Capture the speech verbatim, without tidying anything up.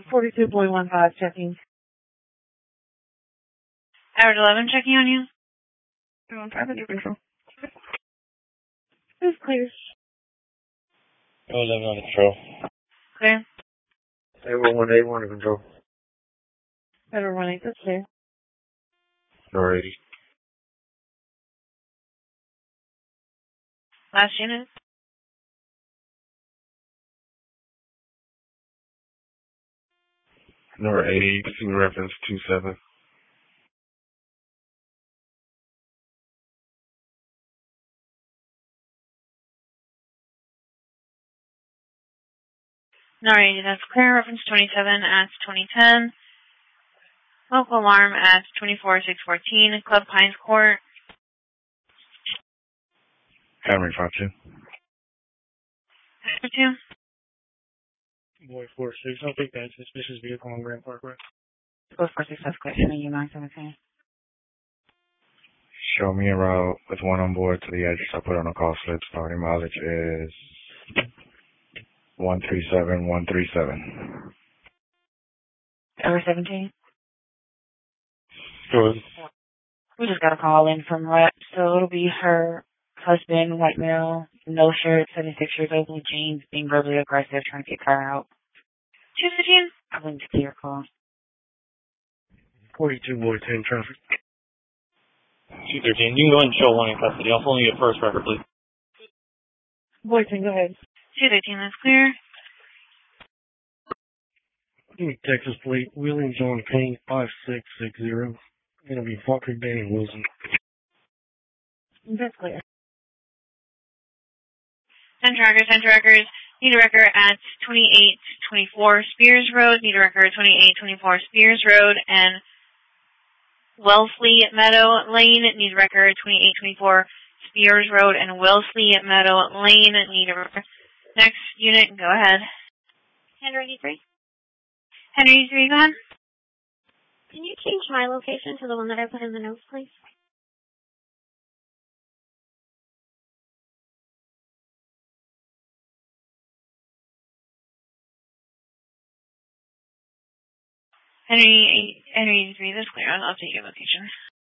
forty-two point one five checking. Howard eleven checking on you. one five under control. It's clear. eleven under control. Clear. Federal one eight one under control. Federal one eight, that's clear. Nor eighty. Last unit. Nor eighty, see reference two seven. Alrighty, that's clear. Reference twenty-seven at twenty ten. Local alarm at twenty-four six fourteen. Club Pines Court. Camry five two. Number two. Boy four six, I'll take that suspicious vehicle on Grand Parkway. Go four six, that's clear. Showing you nine seventeen. Show me a route with one on board to the address I put on the call slip. Starting mileage is one three seven one three seven. Over seventeen. Good. We just got a call in from Rep, so it'll be her husband, white male, no shirt, seventy-six years old, blue jeans, being verbally aggressive, trying to get car out. two fifteen. I believe it's clear call. forty-two boy ten traffic. two thirteen, you can go ahead and show one in custody. I'll phone you a first record, please. Boyton, go ahead. two thirteen, that's clear. Texas plate, Williams on Payne five six six zero. Gonna be Falkirk Bay and Wilson. That's clear. ten trackers, ten trackers. Need a record at twenty-eight twenty-four Spears Road. Need a record at twenty-eight twenty-four Spears Road and Wellesley Meadow Lane. Need a record twenty-eight twenty-four Spears Road and Wellesley Meadow Lane. Need a record. Next unit, go ahead. Henry eighty-three. Henry eighty-three, go ahead. Can you change my location to the one that I put in the notes, please? Henry, Henry eighty-three, that's clear. I'll update your location.